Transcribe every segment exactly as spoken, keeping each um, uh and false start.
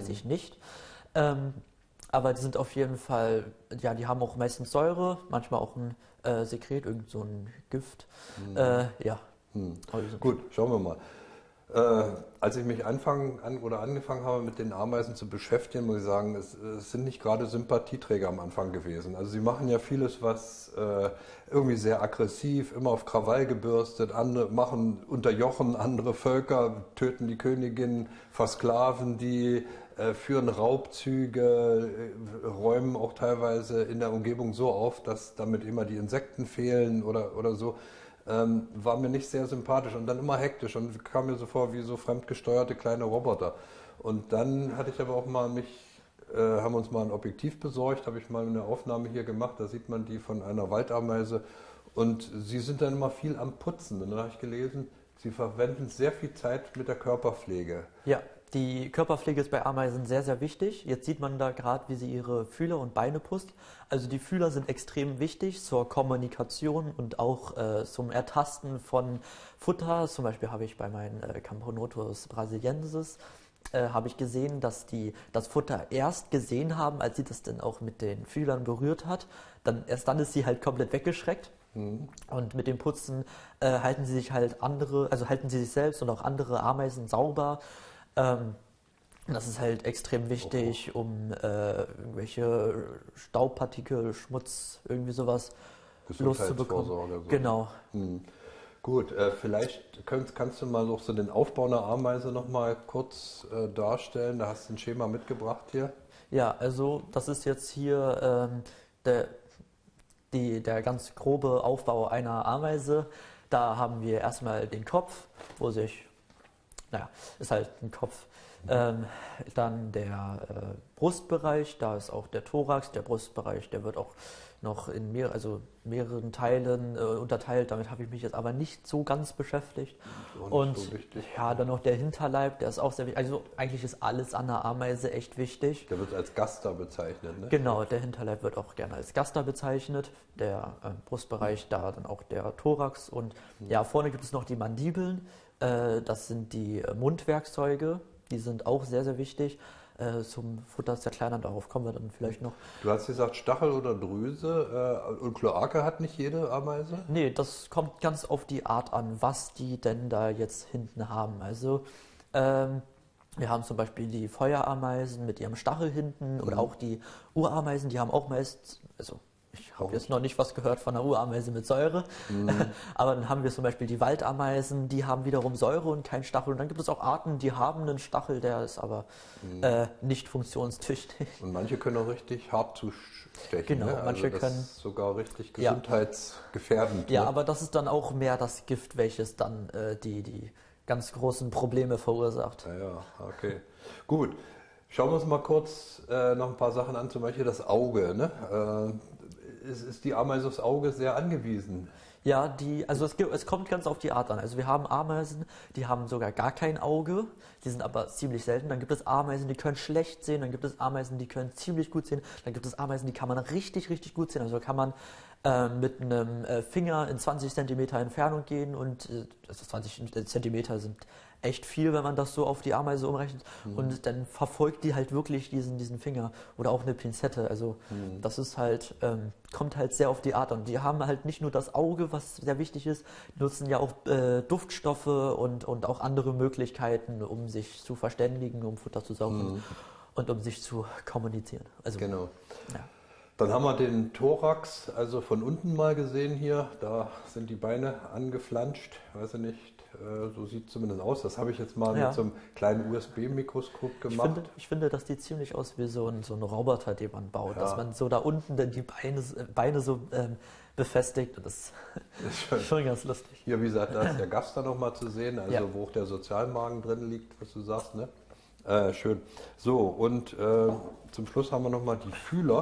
weiß ich nicht. Ähm, aber die sind auf jeden Fall, ja, die haben auch meistens Säure, manchmal auch ein äh, Sekret, irgend so ein Gift. Mhm. Äh, ja. Mhm. Aber die sind Gut, schauen wir mal. Äh, als ich mich anfangen, an, oder angefangen habe, mit den Ameisen zu beschäftigen, muss ich sagen, es, es sind nicht gerade Sympathieträger am Anfang gewesen. Also sie machen ja vieles, was äh, irgendwie sehr aggressiv, immer auf Krawall gebürstet, andere machen unterjochen andere Völker, töten die Königin, versklaven die, äh, führen Raubzüge, äh, räumen auch teilweise in der Umgebung so auf, dass damit immer die Insekten fehlen oder, oder so. Ähm, war mir nicht sehr sympathisch und dann immer hektisch und kam mir so vor wie so fremdgesteuerte kleine Roboter. Und dann hatte ich aber auch mal mich, äh, haben uns mal ein Objektiv besorgt, habe ich mal eine Aufnahme hier gemacht, da sieht man die von einer Waldameise und sie sind dann immer viel am Putzen. Und dann habe ich gelesen, sie verwenden sehr viel Zeit mit der Körperpflege. Ja, die Körperpflege ist bei Ameisen sehr, sehr wichtig. Jetzt sieht man da gerade, wie sie ihre Fühler und Beine putzt. Also die Fühler sind extrem wichtig zur Kommunikation und auch äh, zum Ertasten von Futter. Zum Beispiel habe ich bei meinen äh, Camponotus brasiliensis äh, habe ich gesehen, dass die das Futter erst gesehen haben, als sie das dann auch mit den Fühlern berührt hat. Dann, erst dann ist sie halt komplett weggeschreckt. Mhm. Und mit dem Putzen äh, halten sie sich halt andere, also halten sie sich selbst und auch andere Ameisen sauber. Ähm, das ist halt extrem wichtig, um äh, irgendwelche Staubpartikel, Schmutz, irgendwie sowas loszubekommen. So. Genau. Hm. Gut, äh, vielleicht könnt, kannst du mal auch so den Aufbau einer Ameise nochmal kurz äh, darstellen. Da hast du ein Schema mitgebracht hier. Ja, also das ist jetzt hier ähm, der, die, der ganz grobe Aufbau einer Ameise. Da haben wir erstmal den Kopf, wo sich Naja, ist halt ein Kopf. Ähm, dann der äh, Brustbereich, da ist auch der Thorax, der Brustbereich, der wird auch noch in mehr, also mehreren Teilen äh, unterteilt. Damit habe ich mich jetzt aber nicht so ganz beschäftigt. Und so ja, dann noch der Hinterleib, der ist auch sehr wichtig. Also eigentlich ist alles an der Ameise echt wichtig. Der wird als Gaster bezeichnet, ne? Genau, der Hinterleib wird auch gerne als Gaster bezeichnet. Der äh, Brustbereich, da dann auch der Thorax. Und mhm. ja, vorne gibt es noch die Mandibeln. Das sind die Mundwerkzeuge, die sind auch sehr, sehr wichtig zum Futter zerkleinern, darauf kommen wir dann vielleicht noch. Du hast gesagt Stachel oder Drüse und Kloake hat nicht jede Ameise? Nee, das kommt ganz auf die Art an, was die denn da jetzt hinten haben. Also ähm, wir haben zum Beispiel die Feuerameisen mit ihrem Stachel hinten mhm. oder auch die Urameisen, die haben auch meist, also ich habe jetzt noch nicht was gehört von einer Urameise mit Säure, mhm. aber dann haben wir zum Beispiel die Waldameisen, die haben wiederum Säure und keinen Stachel. Und dann gibt es auch Arten, die haben einen Stachel, der ist aber mhm. äh, nicht funktionstüchtig. Und manche können auch richtig hart zustechen. Genau, ne? manche also das können. Ist sogar richtig gesundheitsgefährdend. Ja, ne? aber das ist dann auch mehr das Gift, welches dann äh, die, die ganz großen Probleme verursacht. Ja, ja, okay. Gut. Schauen wir uns mal kurz äh, noch ein paar Sachen an, zum Beispiel das Auge. Ne? Äh, ist, ist die Ameise aufs Auge sehr angewiesen? Ja, die, also es, gibt, es kommt ganz auf die Art an. Also wir haben Ameisen, die haben sogar gar kein Auge, die sind aber ziemlich selten. Dann gibt es Ameisen, die können schlecht sehen, dann gibt es Ameisen, die können ziemlich gut sehen, dann gibt es Ameisen, die kann man richtig, richtig gut sehen. Also kann man äh, mit einem äh, Finger in zwanzig Zentimeter Entfernung gehen und äh, also zwanzig Zentimeter sind echt viel, wenn man das so auf die Ameise umrechnet. Mhm. Und dann verfolgt die halt wirklich diesen, diesen Finger oder auch eine Pinzette. Also mhm. das ist halt, ähm, kommt halt sehr auf die Art an. Die haben halt nicht nur das Auge, was sehr wichtig ist, die nutzen ja auch äh, Duftstoffe und, und auch andere Möglichkeiten, um sich zu verständigen, um Futter zu saugen mhm. und um sich zu kommunizieren. Also, genau. Ja. Dann haben wir den Thorax, also von unten mal gesehen hier. Da sind die Beine angeflanscht, weiß ich nicht. So sieht es zumindest aus. Das habe ich jetzt mal ja. mit so einem kleinen U S B-Mikroskop gemacht. Ich finde, ich finde, das sieht ziemlich aus wie so ein, so ein Roboter, den man baut. Ja. Dass man so da unten dann die Beine, Beine so ähm, befestigt. Das ist schon, schon ganz lustig. Hier, wie gesagt, da ist der Gaster nochmal zu sehen, also ja. wo auch der Sozialmagen drin liegt, was du sagst. Ne? Äh, schön. So, und äh, zum Schluss haben wir nochmal die Fühler.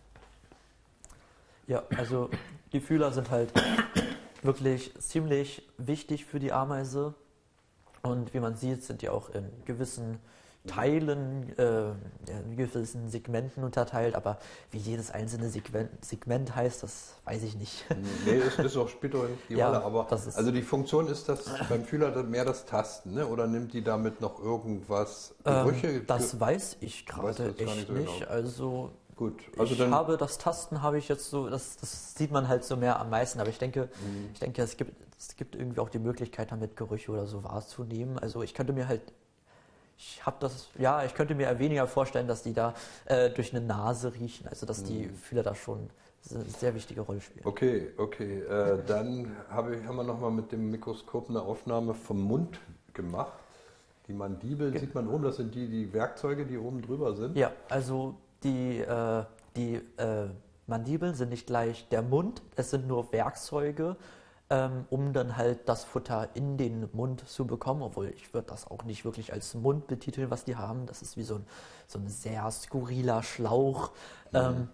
Ja, also die Fühler sind halt wirklich ziemlich wichtig für die Ameise und wie man sieht, sind die auch in gewissen Teilen, äh, in gewissen Segmenten unterteilt, aber wie jedes einzelne Segment, Segment heißt, das weiß ich nicht. Nee, das ist auch, spielt doch nicht die Ja, Rolle, aber das ist- also die Funktion ist das beim Fühler mehr das Tasten, ne? Oder nimmt die damit noch irgendwas Gerüche? Ähm, das Ge- weiß ich Weißt du gerade jetzt gar echt nicht so nicht. genau. Also Gut, also ich dann habe das Tasten habe ich jetzt so, das, das sieht man halt so mehr am meisten, aber ich denke, Mhm. ich denke, es gibt, es gibt irgendwie auch die Möglichkeit, damit Gerüche oder so wahrzunehmen. Also ich könnte mir halt, ich habe das, ja, ich könnte mir weniger vorstellen, dass die da äh, durch eine Nase riechen, also dass die Fühler da schon eine sehr wichtige Rolle spielen. okay, okay. Äh, dann habe ich, haben wir nochmal mit dem Mikroskop eine Aufnahme vom Mund gemacht. Die Mandibeln Ge- sieht man oben, das sind die, die Werkzeuge, die oben drüber sind. Ja, also die, äh, die äh, Mandibeln sind nicht gleich der Mund, es sind nur Werkzeuge, ähm, um dann halt das Futter in den Mund zu bekommen, obwohl ich würde das auch nicht wirklich als Mund betiteln, was die haben. Das ist wie so ein, so ein sehr skurriler Schlauch. Ähm,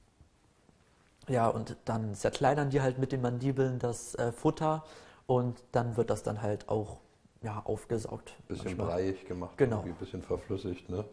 ja, und dann zerkleinern die halt mit den Mandibeln das äh, Futter und dann wird das dann halt auch ja, aufgesaugt. Bisschen manchmal. breiig gemacht, Genau. irgendwie ein bisschen verflüssigt. Ne?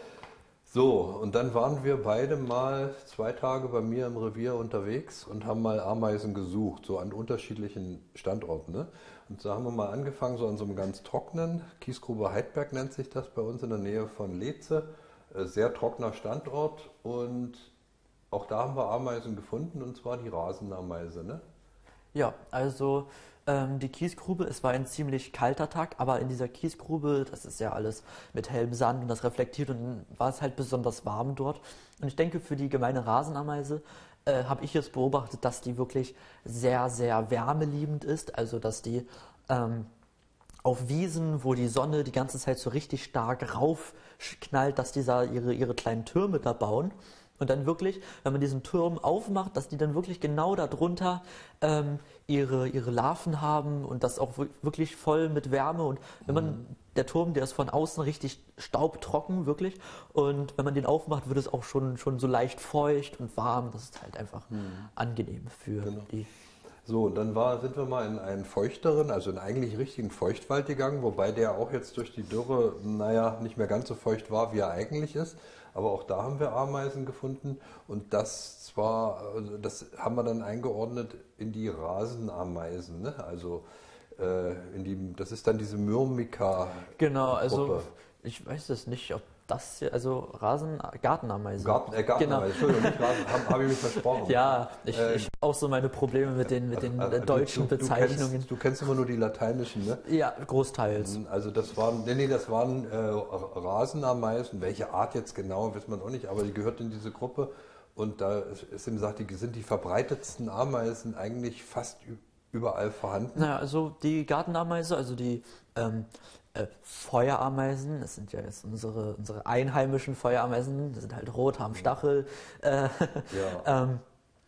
So, und dann waren wir beide mal zwei Tage bei mir im Revier unterwegs und haben mal Ameisen gesucht, so an unterschiedlichen Standorten. Ne? Und da haben wir mal angefangen, so an so einem ganz trockenen, Kiesgrube Heidberg nennt sich das bei uns in der Nähe von Leze. Äh, Sehr trockener Standort und auch da haben wir Ameisen gefunden und zwar die Rasenameise. Ne? Ja, also ähm, die Kiesgrube, es war ein ziemlich kalter Tag, aber in dieser Kiesgrube, das ist ja alles mit hellem Sand und das reflektiert und dann war es halt besonders warm dort. Und ich denke, für die gemeine Rasenameise äh, habe ich jetzt beobachtet, dass die wirklich sehr, sehr wärmeliebend ist, also dass die ähm, auf Wiesen, wo die Sonne die ganze Zeit so richtig stark raufknallt, dass die da ihre, ihre kleinen Türme da bauen. Und dann wirklich, wenn man diesen Turm aufmacht, dass die dann wirklich genau darunter ähm, ihre, ihre Larven haben und das auch wirklich voll mit Wärme. Und wenn man, der Turm, der ist von außen richtig staubtrocken, wirklich. Und wenn man den aufmacht, wird es auch schon, schon so leicht feucht und warm. Das ist halt einfach angenehm für Genau. die. So, und dann war, sind wir mal in einen feuchteren, also in eigentlich richtigen Feuchtwald gegangen, wobei der auch jetzt durch die Dürre, naja, nicht mehr ganz so feucht war, wie er eigentlich ist. Aber auch da haben wir Ameisen gefunden und das zwar, also das haben wir dann eingeordnet in die Rasenameisen, ne? Also äh, in die, das ist dann diese Myrmica. Genau, also Gruppe. ich weiß es nicht, ob das hier, also Rasen, Gartenameisen. Garten, äh, Gartenameisen, Genau. Entschuldigung, nicht Rasen, habe hab ich mich versprochen. Ja, ich, Äh, ich habe auch so meine Probleme mit den, mit den Äh, äh, du- deutschen du, du, Bezeichnungen. kennst, du kennst immer nur die lateinischen, ne? Ja, großteils. Also das waren, nee, nee, das waren äh, Rasenameisen. Welche Art jetzt genau, weiß man auch nicht, aber die gehört in diese Gruppe. Und da ist ist ihm gesagt, die sind die verbreitetsten Ameisen eigentlich fast ü- überall vorhanden. Naja, also die Gartenameise, also die ähm, äh, Feuerameisen, das sind ja jetzt unsere, unsere einheimischen Feuerameisen, die sind halt rot, haben Stachel. Äh, Ja. ähm,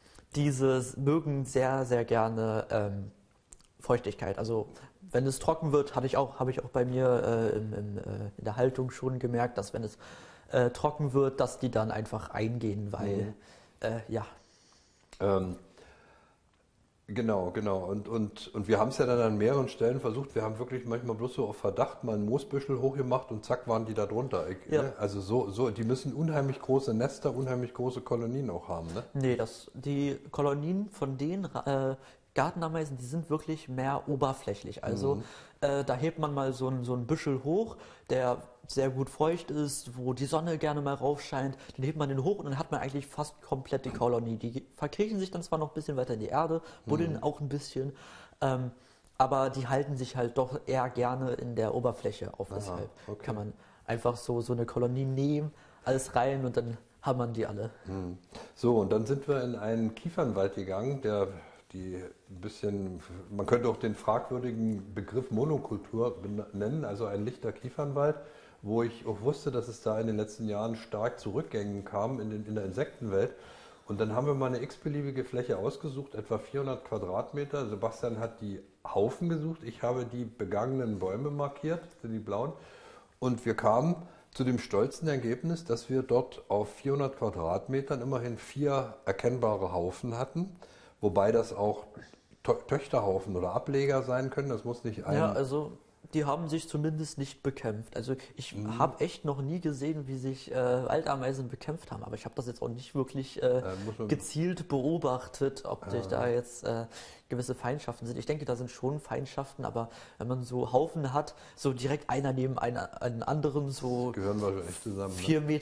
diese mögen sehr, sehr gerne ähm, Feuchtigkeit. Also wenn es trocken wird, hatte ich auch, habe ich auch bei mir äh, im, im, äh, in der Haltung schon gemerkt, dass wenn es äh, trocken wird, dass die dann einfach eingehen, weil Mhm. äh, ja, Ähm, genau, genau. Und, und, und wir haben es ja dann an mehreren Stellen versucht. Wir haben wirklich manchmal bloß so auf Verdacht mal einen Moosbüschel hochgemacht und zack waren die da drunter. Ich, Ja. ne? Also so, so, die müssen unheimlich große Nester, unheimlich große Kolonien auch haben. Ne? nee, das, die Kolonien von den äh, Gartenameisen, die sind wirklich mehr oberflächlich. Also Mhm. äh, da hebt man mal so ein, so ein Büschel hoch, der sehr gut feucht ist, wo die Sonne gerne mal raufscheint. Dann hebt man den hoch und dann hat man eigentlich fast komplett die Kolonie. Die verkriechen sich dann zwar noch ein bisschen weiter in die Erde, buddeln auch ein bisschen, ähm, aber die halten sich halt doch eher gerne in der Oberfläche auf. Aha, Deshalb okay. kann man einfach so, so eine Kolonie nehmen, alles rein und dann haben man die alle. Hm. So, und dann sind wir in einen Kiefernwald gegangen, der die ein bisschen, man könnte auch den fragwürdigen Begriff Monokultur nennen, also ein lichter Kiefernwald, wo ich auch wusste, dass es da in den letzten Jahren stark Zurückgängen kam in, den, in der Insektenwelt. Und dann haben wir mal eine x-beliebige Fläche ausgesucht, etwa vierhundert Quadratmeter. Sebastian hat die Haufen gesucht, ich habe die begangenen Bäume markiert, die blauen. Und wir kamen zu dem stolzen Ergebnis, dass wir dort auf vierhundert Quadratmetern immerhin vier erkennbare Haufen hatten, wobei das auch Tö- Töchterhaufen oder Ableger sein können. Das muss nicht ein. Ja, also die haben sich zumindest nicht bekämpft. Also ich Mhm. habe echt noch nie gesehen, wie sich äh, Waldameisen bekämpft haben, aber ich habe das jetzt auch nicht wirklich äh, Äh, muss man- gezielt beobachtet, ob sich da jetzt äh, gewisse Feindschaften sind. Ich denke, da sind schon Feindschaften, aber wenn man so Haufen hat, so direkt einer neben einer, einen anderen, so Gehören wahrscheinlich zusammen. Ne? vier Meter